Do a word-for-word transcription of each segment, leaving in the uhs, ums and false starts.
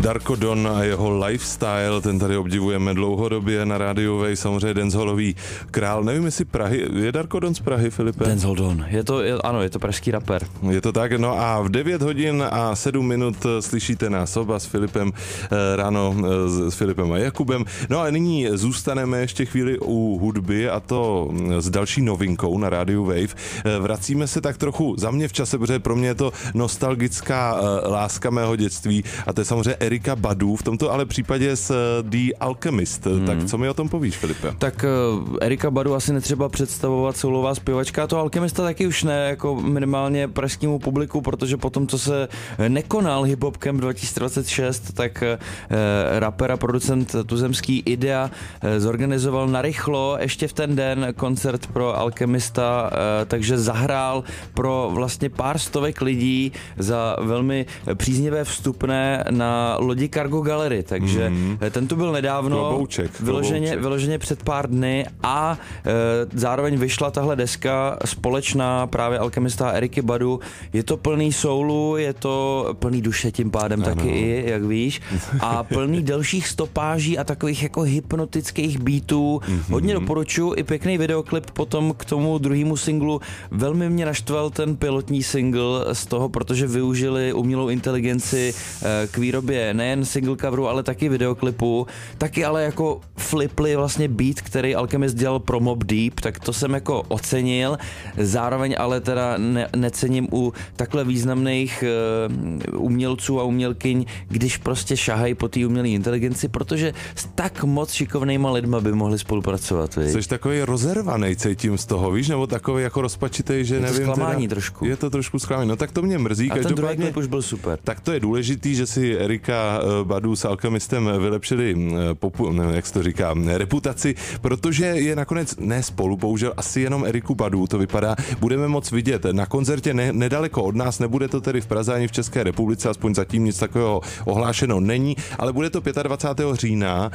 Darko Don a jeho lifestyle, ten tady obdivujeme dlouhodobě na rádiu Wave, samozřejmě dancehallový král. Nevím, jestli Prahy, je Darko Don z Prahy, Filipe? Dancehall Don, je to, je, ano, je to pražský rapper. Je to tak, no a v devět hodin a sedm minut slyšíte nás oba s Filipem ráno, s Filipem a Jakubem. No a nyní zůstaneme ještě chvíli u hudby a to s další novinkou na rádiu Wave. Vracíme se tak trochu za mě v čase, protože pro mě je to nostalgická láska mého dětství a to je samozřejmě Erykah Badu, v tomto ale případě s The Alchemist. Hmm. Tak co mi o tom povíš, Filipe? Tak uh, Erykah Badu asi netřeba představovat, soulová zpěvačka, to Alchemista taky už ne, jako minimálně pražskému publiku, protože potom, co se nekonal Hip Hop Camp dva tisíce dvacet šest, tak uh, rapper a producent tuzemský Idea uh, zorganizoval narychlo ještě v ten den koncert pro Alchemista, uh, takže zahrál pro vlastně pár stovek lidí za velmi příznivé vstupné na lodi Cargo Gallery, takže mm. ten tu byl nedávno, klobouček, vyloženě, klobouček. vyloženě před pár dny a e, zároveň vyšla tahle deska společná právě Alchemista a Eriky Badu. Je to plný soulu, je to plný duše tím pádem ano. taky i, jak víš, a plný delších stopáží a takových jako hypnotických beatů. Mm-hmm. Hodně doporučuji i pěkný videoklip potom k tomu druhému singlu. Velmi mě naštval ten pilotní single z toho, protože využili umělou inteligenci e, k výrobě nejen single coveru, ale taky videoklipu. Taky ale jako flipli vlastně beat, který Alchemist dělal pro Mobb Deep, tak to jsem jako ocenil. Zároveň ale teda ne, necením u takhle významných uh, umělců a umělkyň, když prostě šahají po té umělé inteligenci, protože s tak moc šikovnýma lidma by mohli spolupracovat. Víš? Jsi takový rozervanej, cítím z toho, víš, nebo takový jako rozpačitej, že je nevím. Je to zklamání teda, trošku. Je to trošku zklamání, no tak to mě mrzí. A ten druhý klip už byl super. Tak to je důležitý, že si Erykah Badu s Alchemistem vylepšili, popu, ne, jak se to říká, reputaci, protože je nakonec ne spolu, bohužel asi jenom Eriku Badu, to vypadá, budeme moc vidět na koncertě ne, nedaleko od nás, nebude to tedy v Praze ani v České republice, aspoň zatím nic takového ohlášeno není, ale bude to dvacátého pátého října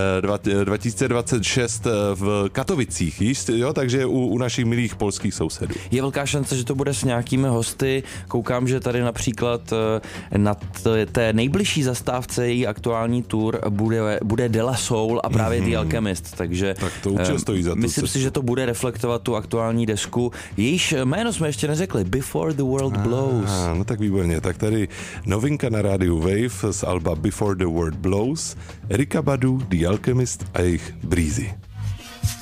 dva tisíce dvacet šest v Katovicích, jíš, jo, takže u, u našich milých polských sousedů. Je velká šance, že to bude s nějakými hosty, koukám, že tady například na té nejbližší zastávce její aktuální tour bude, bude De La Soul a právě mm-hmm. The Alchemist, takže tak to určitě stojí za to. Myslím si, že to bude reflektovat tu aktuální desku. Jejíž jméno jsme ještě neřekli, Before the World Blows. Ah, no tak výborně, tak tady novinka na rádiu Wave z alba Before the World Blows, Erykah Badu, The Alchemist a jejich Breezy.